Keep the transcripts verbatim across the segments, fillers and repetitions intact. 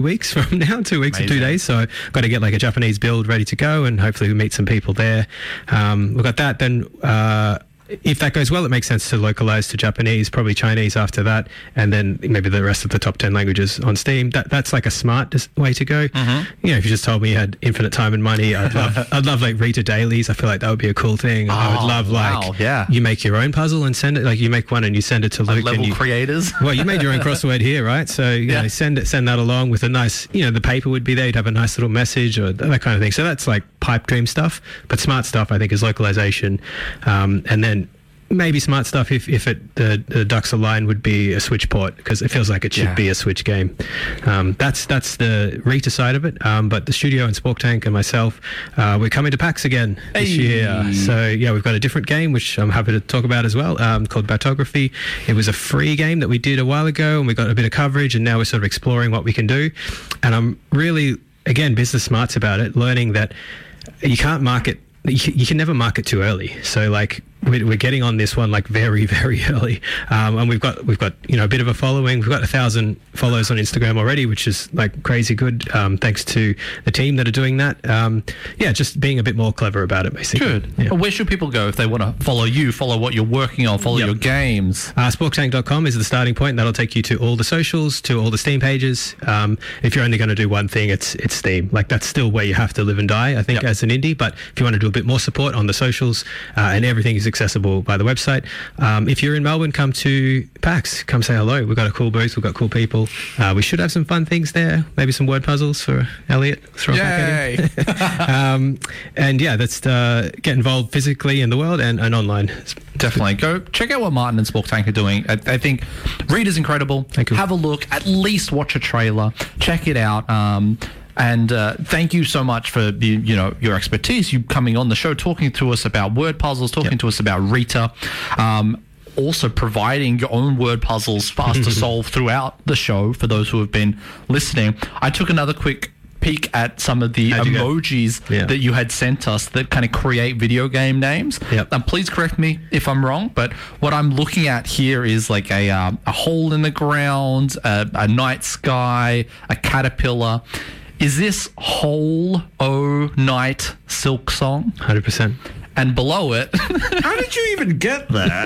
weeks from now, two weeks Amazing. or two days. So got to get like a Japanese build ready to go, and hopefully we meet some people there. Um, we've got that. Then uh, if that goes well, it makes sense to localize to Japanese, probably Chinese after that, and then maybe the rest of the top ten languages on Steam. That that's like a smart dis- way to go. Mm-hmm. You know, if you just told me you had infinite time and money, I'd love I'd love like Rita dailies. I feel like that would be a cool thing. Oh, I would love like wow, yeah. you make your own puzzle and send it. Like you make one and you send it to Luke. Like level and you, creators. well, you made your own crossword here, right? So you Yeah. know, send it, send that along with a nice, you know, the paper would be there. You'd have a nice little message or that kind of thing. So that's like pipe dream stuff. But smart stuff, I think, is localization, um, and then maybe smart stuff if if it the, the ducks align would be a Switch port, because it feels like it should Yeah. be a Switch game. Um, that's that's the Rita side of it. Um, but the studio and Spork Tank and myself, uh, we're coming to PAX again this Hey. year. So yeah, we've got a different game which I'm happy to talk about as well, um, called Batography. It was a free game that we did a while ago, and we got a bit of coverage, and now we're sort of exploring what we can do. And I'm really, again, business smarts about it, learning that you can't market. You, you can never market too early. So like we're, we're getting on this one like very very early, um, and we've got we've got you know a bit of a following. We've got a thousand follows on Instagram already, which is like crazy good. Um, thanks to the team that are doing that. Um, yeah, just being a bit more clever about it, basically. Good. Yeah. Well, where should people go if they want to follow you, follow what you're working on, follow Yep. your games? Uh, spork tank dot com is the starting point. That'll take you to all the socials, to all the Steam pages. Um, if you're only going to do one thing, it's it's Steam. Like that's still where you have to live and die, I think, Yep. as an indie. But if you want to do a bit more support on the socials, uh, and everything is accessible by the website. Um, if you're in Melbourne, come to PAX. Come say hello. We've got a cool booth. We've got cool people. Uh, we should have some fun things there. Maybe some word puzzles for Elliot. Throw it back at him. um, and yeah, that's uh, get involved physically in the world and, and online. Definitely. Go check out what Martin and Spork Tank are doing. I, I think Rita's incredible. Thank you. Have a look. At least watch a trailer. Check it out. Um, and uh, thank you so much for the, you know, your expertise. You coming on the show, talking to us about word puzzles, talking Yep. to us about Rita. Um, also providing your own word puzzles for us to solve throughout the show for those who have been listening. I took another quick peek at some of the How'd you go? emojis Yeah. that you had sent us that kind of create video game names. Yep. Um, please correct me if I'm wrong, but what I'm looking at here is like a um, a hole in the ground, a, a night sky, a caterpillar. Is this whole O Night Silk Song? one hundred percent. And below it, How did you even get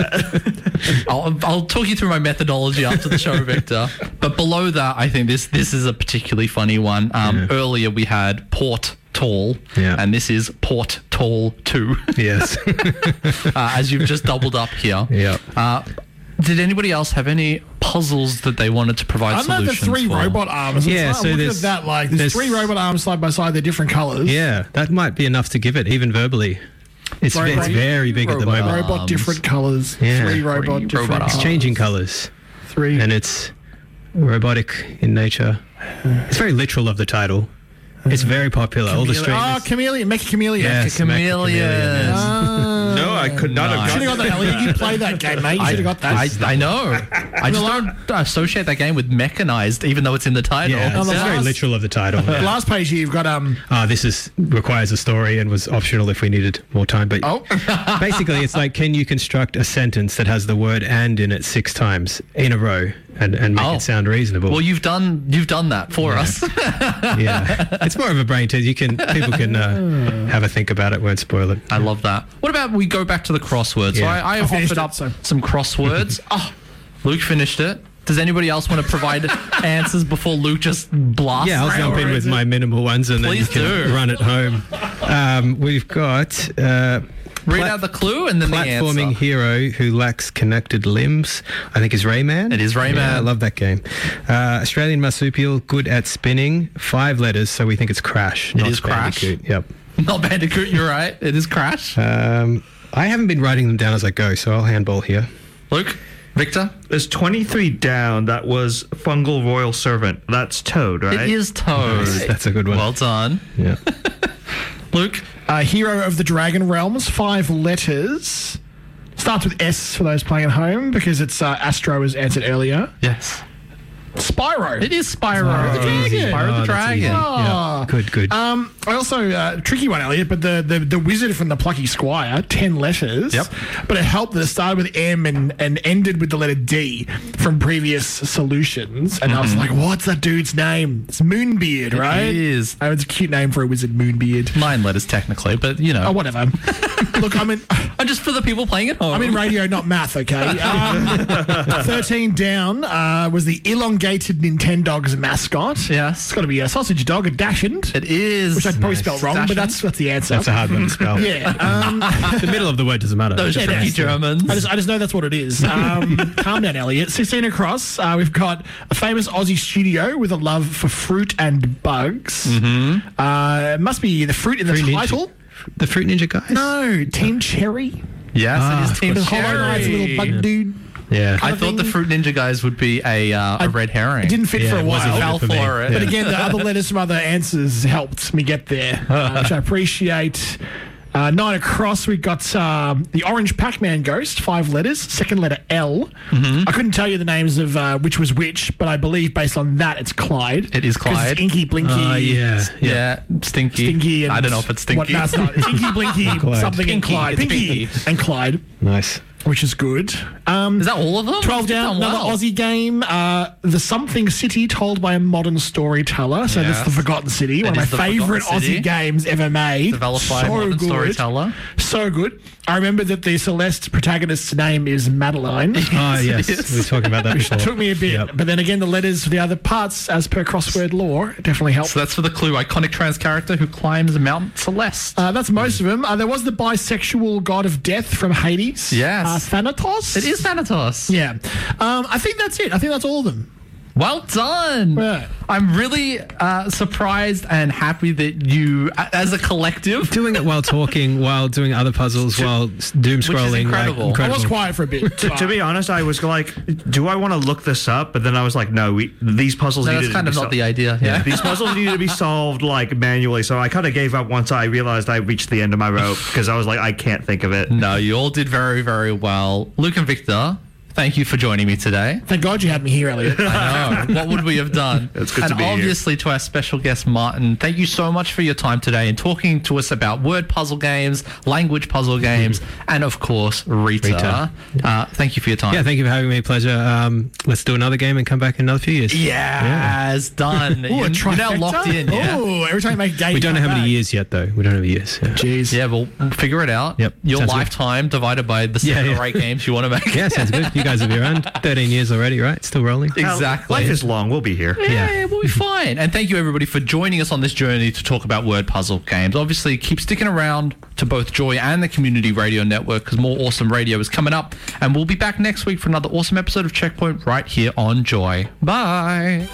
that? I'll, I'll talk you through my methodology after the show, Victor. But below that, I think this this is a particularly funny one. Um, Yeah. Earlier we had Port Tall, Yeah. and this is Port Tall two, Yes. uh, as you've just doubled up here. Yep. Uh, did anybody else have any puzzles that they wanted to provide I know the solutions three for? robot arms. It's Yeah, like, so I'm looking there's- at that like there's, there's- three robot arms side by side. They're different colours. Yeah, that might be enough to give it, even verbally. It's, Right, it's right. very big at the Robot moment. Robot Arms. different colours. Yeah. Three robot Three different robot colours. arms. Changing colours, Three. and it's robotic in nature. It's very literal of the title. It's very popular. All the Chameleon. streamers. Oh, chameleon. Mecha chameleon. Yes, Chameleon. Mecha Ah. No, I could not No. have Should gotten have got that, Elliot. You played that game, mate. You should have got that. I, I know. I just don't associate that game with mechanized, even though it's in the title. Yeah, On it's the very last- literal of the title. The last page here, you've got um. Ah, this is requires a story and was optional if we needed more time. But Oh, basically, it's like, can you construct a sentence that has the word "and" in it six times in a row and, and make Oh. it sound reasonable? Well, you've done you've done that for Yeah. us. Yeah, it's more of a brain tease. You can people can uh, have a think about it. Won't spoil it. I love that. What about we go back to the crosswords? So Yeah. I, I have I finished offered it, up so- some crosswords. Oh, Luke finished it. Does anybody else want to provide answers before Luke just blasts? Yeah, I'll out? jump in with my minimal ones and then Please you can do. run it home. Um, we've got uh, Read plat- out the clue and then the platforming answer. hero who lacks connected limbs. I think is Rayman. It is Rayman. Yeah, I love that game. Uh, Australian marsupial, good at spinning. Five letters, so we think it's Crash. It not is Crash. Bandicoot. Yep. Not Bandicoot, you're right. It is Crash. Um, I haven't been writing them down as I go, so I'll handball here. Luke, Victor, There's twenty-three down. That was Fungal Royal Servant. That's Toad, right? it is Toad. Nice. That's a good one. Well done. Yeah. Luke, uh, hero of the Dragon Realms. Five letters. Starts with S for those playing at home because it's uh, Astro, as answered earlier. yes. Spyro. It is Spyro. the Dragon. Spyro Oh, the that's easy. Dragon. Oh. Yeah. Good, good. Um, I also, uh, tricky one, Elliot, but the, the, the wizard from the Plucky Squire, ten letters. Yep. But it helped that it started with M and, and ended with the letter D from previous solutions. And I was like, what's that dude's name? It's Moonbeard, right? It is. Oh, it's a cute name for a wizard, Moonbeard. Nine letters technically, but you know. Oh, whatever. Look, I'm in, And just for the people playing at home. I'm in radio, not math, okay? Um, thirteen down uh, was the elongated Nintendogs mascot. Yes. It's got to be a sausage dog, a Dachshund. It is. Which I'd probably Nice. spell wrong, Dachshund? but that's that's the answer. That's a hard one to spell. yeah. Um, The middle of the word doesn't matter. Those Yeah, tricky it is. Germans. I just, I just know that's what it is. Um, calm down, Elliot. sixteen across, uh, we've got a famous Aussie studio with a love for fruit and bugs. Mm-hmm. Uh, it must be the fruit in the Fruit Ninja. title. The Fruit Ninja guys? No, Team Cherry. Yes, Ah, it is Team The Hollow Knight's Cherry. little bug dude. Yeah. I thought the Fruit Ninja guys would be a uh, a red herring. It didn't fit Yeah, for a it wasn't while. fit for me. for it. But Yeah. again, the other letters from other answers helped me get there, uh, which I appreciate. Uh, nine across, we got um, the Orange Pac-Man Ghost, five letters, second letter L. Mm-hmm. I couldn't tell you the names of uh, which was which, but I believe based on that, it's Clyde. It is 'Cause Clyde. It's Inky, Blinky, Oh, yeah. Yeah, Stinky. Stinky, and I don't know if it's Stinky. What, no, it's not. It's Inky, Blinky, Clyde. something, and Pinky. Clyde. It's Pinky, Pinky. and Clyde, Nice. which is good. Um, Is that all of them? twelve You've down, done another well. Aussie game, uh, The Something City, told by a modern storyteller. So Yes. that's The Forgotten City, one It of is The my favourite Forgotten City. Aussie games ever made. Developed by a so modern good. storyteller. So good. I remember that the Celeste protagonist's name is Madeline. Oh, yes. Yes. We were talking about that before. Took me a bit, Yep. but then again, the letters for the other parts, as per crossword law, definitely helped. So that's for the clue. Iconic trans character who climbs Mount Celeste. Uh, that's most of them. Uh, there was the bisexual god of death from Hades. Yes. Uh, Thanatos. It is Thanatos. Yeah. Um, I think that's it. I think that's all of them. Well done. Yeah. I'm really uh, surprised and happy that you, a- as a collective, Doing it while talking, while doing other puzzles, while s- doom is scrolling. incredible. Like, I was quiet for a bit. To, to be honest, I was like, do I want to look this up? But then I was like, no, we, these puzzles no, needed that's to kind be of not sol- the idea. Yeah. These puzzles needed to be solved like manually, so I kind of gave up once I realized I reached the end of my rope because I was like, I can't think of it. No, you all did very, very well. Luke and Victor, thank you for joining me today. Thank God you had me here, Elliot. I know. What would we have done? It's good and to be here. obviously to our special guest, Martin, thank you so much for your time today and talking to us about word puzzle games, language puzzle games, and of course, Rita. Rita. Uh, thank you for your time. Yeah, thank you for having me. Pleasure. Um, let's do another game and come back in another few years. Yes, done. Ooh, a you're, you're now trifecta? locked in. Yeah. Ooh, every time you make a game, We don't know how many years yet, though. We don't have years. Yeah. Jeez. Yeah, we'll we'll figure it out. Yep, Your sounds good. lifetime divided by the seven Yeah, yeah. or eight games you want to make. Yeah, sounds good. You guys will be around. thirteen years already, right? Still rolling? Exactly. Life is long. We'll be here. Yeah, Yeah. we'll be fine. And thank you, everybody, for joining us on this journey to talk about word puzzle games. Obviously, keep sticking around to both Joy and the Community Radio Network because more awesome radio is coming up. And we'll be back next week for another awesome episode of Checkpoint right here on Joy. Bye.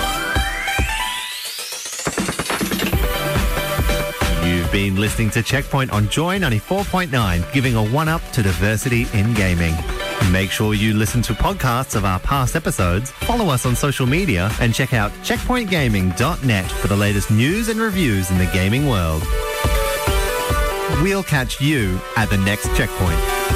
You've been listening to Checkpoint on Joy ninety-four point nine, giving a one-up to diversity in gaming. Make sure you listen to podcasts of our past episodes, follow us on social media, and check out checkpoint gaming dot net for the latest news and reviews in the gaming world. We'll catch you at the next checkpoint.